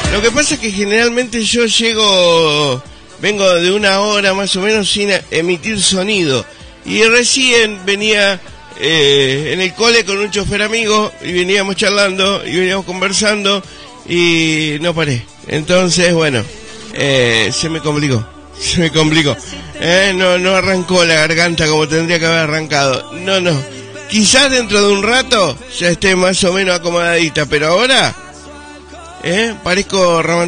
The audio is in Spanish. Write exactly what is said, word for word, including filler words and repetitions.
Lo que pasa es que generalmente yo llego, vengo de una hora más o menos sin emitir sonido. Y recién venía eh, en el cole con un chofer amigo y veníamos charlando y veníamos conversando y no paré. Entonces, bueno, eh, se me complicó, se me complicó. Eh, no, no arrancó la garganta como tendría que haber arrancado. No, no. Quizás dentro de un rato ya esté más o menos acomodadita, pero ahora, eh, parezco Ramón.